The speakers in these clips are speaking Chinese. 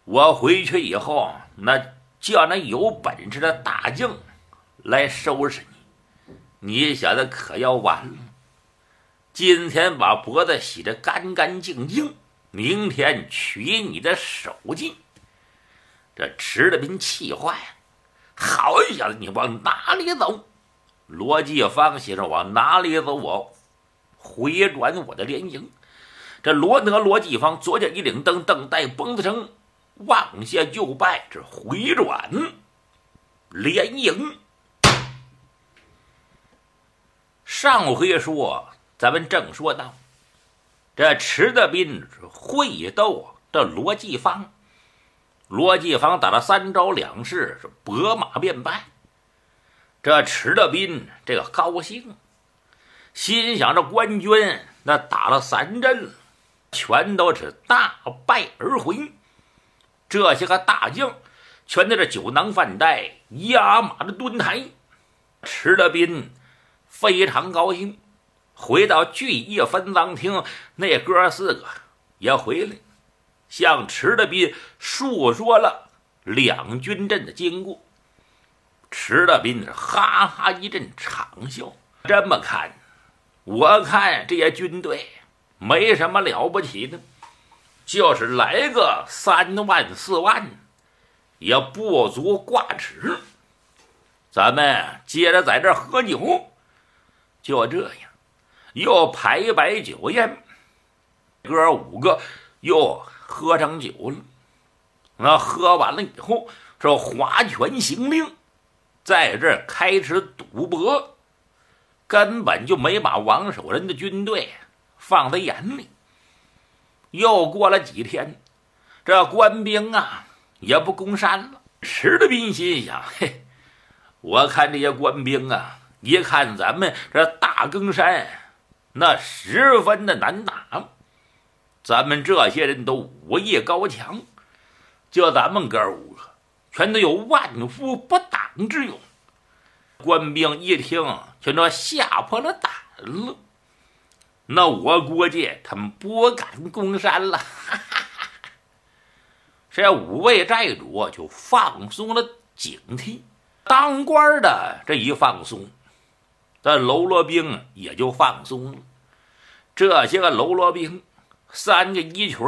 我回去以后，那叫那有本事的大将来收拾你，你小子可要完了。今天把脖子洗得干干净净，明天取你的首级。这池德斌气坏了，好小子，你往哪里走？罗继芳先生往哪里走？我回转我的连营。这罗继芳左脚一领蹬，蹬带绷子绳往下就拜，这回转连营。上回说咱们正说到，这池德斌会斗这罗继芳，罗继芳打了3招2式，是拨马便败。这池德斌这个高兴，心想着官军那打了3阵，全都是大败而回。这些个大将全在这酒囊饭袋、压马的蹲台。池德斌非常高兴，回到聚义分赃厅，那哥4个也回来，向池德斌述说了两军阵的经过。池德斌是哈哈一阵长笑，这么看，我看这些军队没什么了不起的，就是来个3万4万也不足挂齿。咱们接着在这儿喝酒。就这样又排摆酒宴，哥5个又喝上酒了。那喝完了以后是划拳行令，在这儿开始赌博，根本就没把王守仁的军队放在眼里。又过了几天，这官兵啊也不攻山了。池德斌心想，嘿，我看这些官兵啊，一看咱们这大更山那十分的难打，咱们这些人都武艺高强，就咱们哥5个全都有万夫不挡之勇。官兵一听全都吓破了胆了，那我估计他们不敢攻山了。这5位寨主就放松了警惕，当官的这一放松，这喽啰兵也就放松了。这些个喽啰兵3个一群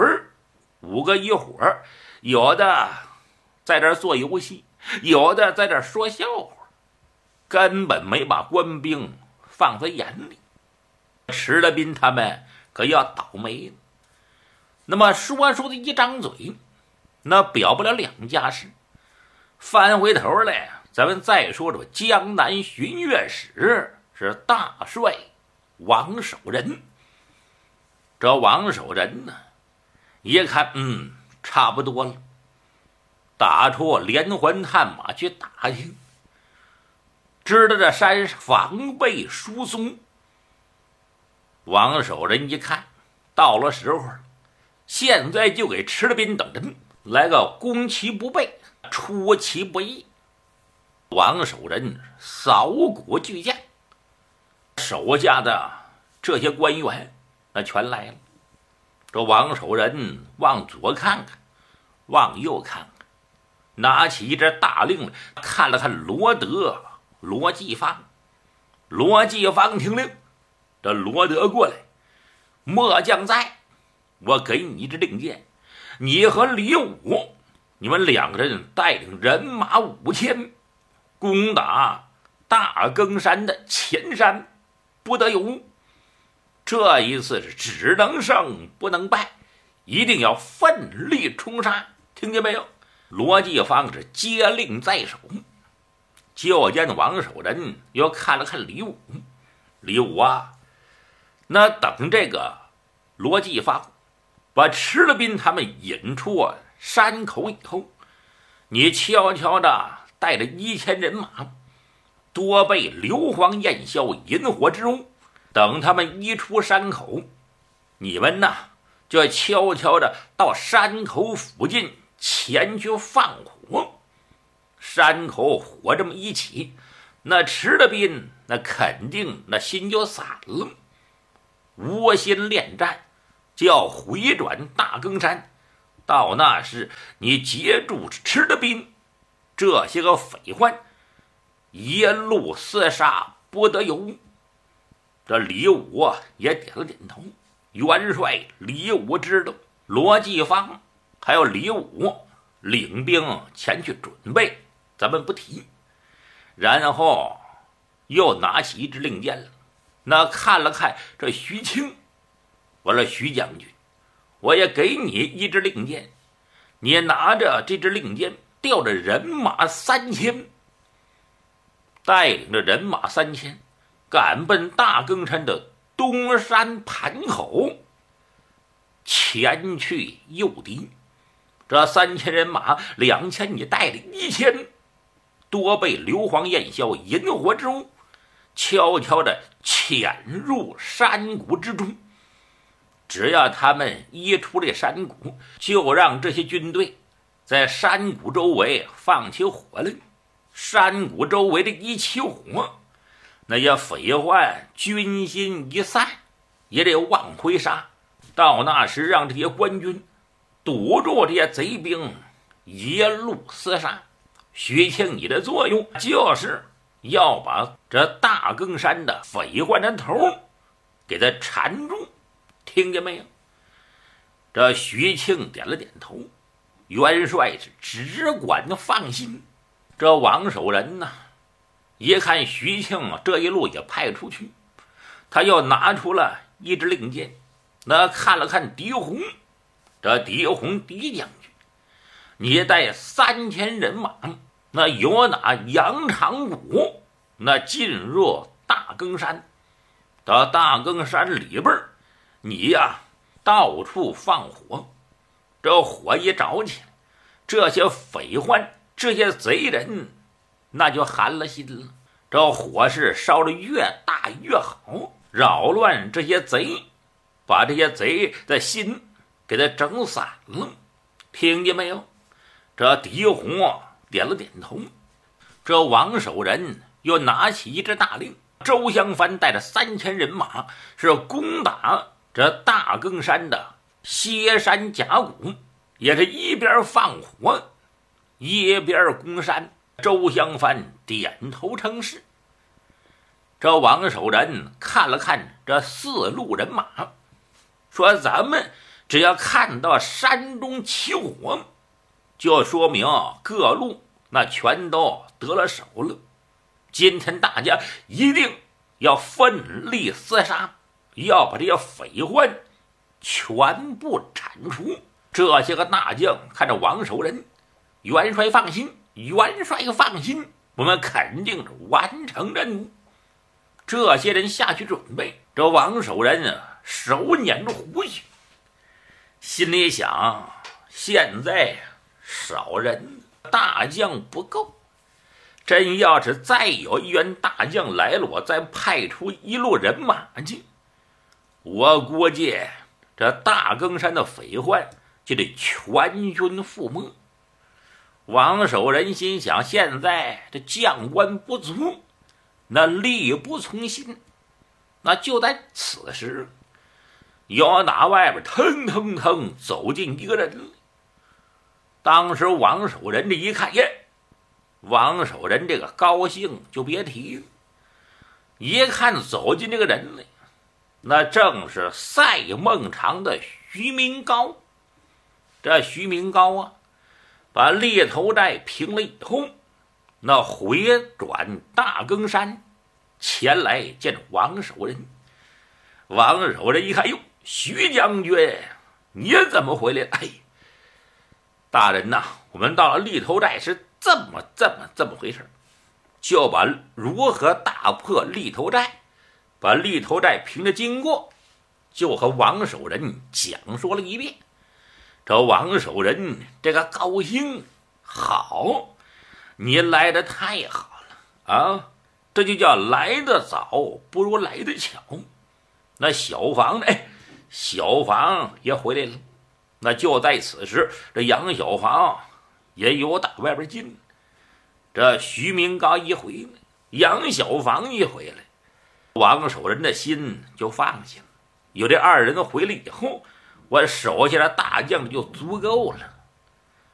，5个一伙，有的在这做游戏，有的在这说笑话，根本没把官兵放在眼里。池德斌他们可要倒霉了。那么说的一张嘴，那表不了2家事。翻回头来，咱们再说说江南巡阅使是大帅王守仁。这王守仁呢，一看差不多了，打出连环探马去打听，知道这山防备疏松。王守仁一看到了时候了，现在就给池德斌等人来个攻其不备，出其不意。王守仁扫鼓巨将，手下的这些官员那全来了。这王守仁往左看看，往右看看，拿起一只大令来看了看罗继芳。罗继芳听令，这罗德过来，末将在，我给你一支令箭，你和李武，你们2个人带领人马5000，攻打大更山的前山，不得有误。这一次是只能胜不能败，一定要奋力冲杀，听见没有？罗继芳是接令在手。就见王守仁又看了看李武，李武啊，那等这个罗继芳把池德斌他们引出山口以后，你悄悄的带着1000人马，多备硫磺焰硝引火之物，等他们一出山口，你们呐就悄悄的到山口附近前去放火。山口火这么一起，那池德斌那肯定那心就散了，无心恋战，就要回转大更山， 到那时你接住吃的兵，这些个匪患一路厮杀不得有误。这李武也点了点头。元帅李武知道，罗继芳还有李武领兵前去准备，咱们不提。然后又拿起一支令箭了，那看了看这徐庆，我说徐将军，我也给你一支令箭，你拿着这支令箭，调着人马3000，带领着人马3000，赶奔大更山的东山盘口，前去诱敌。这3000人马，2000你带领1000，多被硫磺焰硝引火之物，悄悄地潜入山谷之中。只要他们一出这山谷，就让这些军队在山谷周围放起火来。山谷周围的一起火，那些匪患军心一散，也得往回杀。到那时让这些官军堵住这些贼兵，一路厮杀。徐庆你的作用就是要把这大更山的匪患的头给他缠住，听见没有？这徐庆点了点头。元帅是只管放心。这王守仁呢，一看徐庆这一路也派出去，他又拿出了一支令箭，那看了看狄洪，这狄洪狄将军，你带3000人马，那由哪杨长谷那进入大更山，到大更山里边，你呀到处放火，这火一着起来，这些匪患这些贼人那就寒了心了。这火势烧得越大越好，扰乱这些贼，把这些贼的心给他整散了，听见没有？这狄洪点了点头。这王守仁又拿起一支大令，周香帆带着3000人马是攻打这大更山的歇山甲谷，也是一边放火一边攻山。周香帆点头称是。这王守仁看了看这4路人马，说咱们只要看到山中起火，就说明各路那全都得了手了。今天大家一定要奋力厮杀，要把这些匪患全部铲除。这些个大将看着王守仁，元帅放心，元帅放心，我们肯定是完成任务。这些人下去准备，这王守仁啊，手捻着胡须，心里想：现在少人，大将不够。真要是再有一员大将来了，我再派出一路人马去，我估计这大更山的匪患就得全军覆没。王守仁心想：现在这将官不足，那力不从心。那就在此时，有打外边腾腾腾走进一个人来。当时王守仁这一看，耶，王守仁这个高兴就别提了。一看走进这个人来，那正是赛孟尝的徐明高。这徐明高啊，把猎头寨平了以后，那回转大更山，前来见王守仁。王守仁一看，哟，徐将军，你怎么回来了？哎，大人呐，我们到了猎头寨是这么回事，就把如何大破猎头寨，把猎头寨平的经过，就和王守仁讲说了一遍。这王守仁这个高兴，好，你来的太好了啊！这就叫来得早不如来得巧。那小房呢？哎，小房也回来了。那就在此时，这杨小房也有打外边进。这徐明高一回来，杨小房一回来，王守仁的心就放下了。有这二人回来以后， 我手下的大将就足够了。